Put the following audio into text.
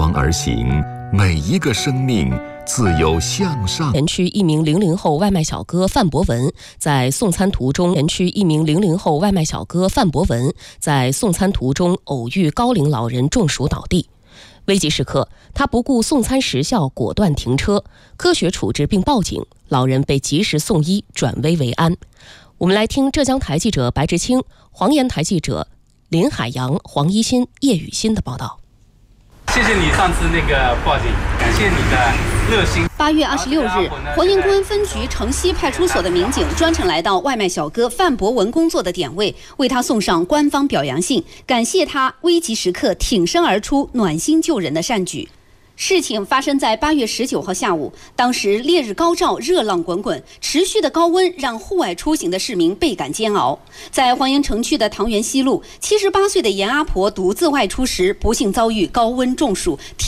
方而行，每一个生命自有向上。 前区一名00后外卖小哥范博文在送餐途中，偶遇高龄老人中暑倒地。危急时刻，他不顾送餐时效，果断停车，科学处置并报警，老人被及时送医，转危为安。我们来听浙江台记者白志清、黄岩台记者林海洋、黄一新、叶雨欣的报道。 谢谢你上次那个报警，感谢你的热心。 8月26日，黄岩关分局城西派出所的民警专程来到外卖小哥范博文工作的点位，为他送上官方表扬信，感谢他危急时刻挺身而出、暖心救人的善举。事情发生在8月19号下午，当时烈日高照，热浪滚滚，持续的高温让户外出行的市民倍感煎熬。在黄岩城区的唐园西路，78岁的严阿婆独自外出时，不幸遭遇高温中暑。